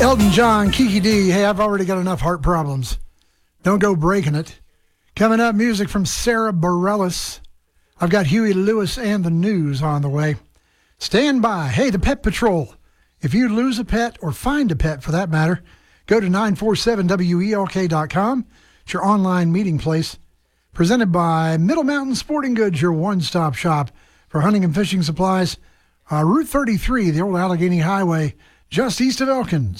Elton John, Kiki D. Hey, I've already got enough heart problems. Don't go breaking it. Coming up, music from Sarah Bareilles. I've got Huey Lewis and the news on the way. Stand by. Hey, the Pet Patrol. If you lose a pet or find a pet for that matter, go to 947WELK.com. It's your online meeting place. Presented by Middle Mountain Sporting Goods, your one-stop shop for hunting and fishing supplies. Route 33, the old Allegheny Highway, just east of Elkins.